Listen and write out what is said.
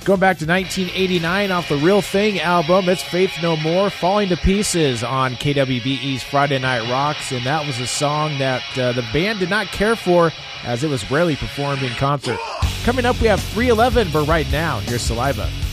Going back to 1989 off the Real Thing album, it's Faith No More, Falling to Pieces on KWBE's Friday Night Rocks, and that was a song that the band did not care for as it was rarely performed in concert. Coming up, we have 311 for right now. Here's Saliva.